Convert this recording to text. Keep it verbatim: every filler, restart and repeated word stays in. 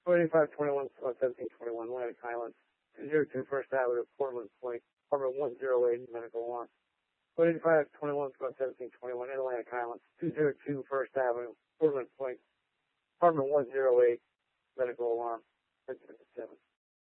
four eighty-five twenty-one, seventeen twenty-one, Atlantic Highlands, two oh two First Avenue, Portland Point, apartment one oh eight, medical alarm. four eighty-five twenty-one, seventeen twenty-one, Atlantic Highlands, two oh two First Avenue, Portland Point, apartment one oh eight, medical alarm, seven.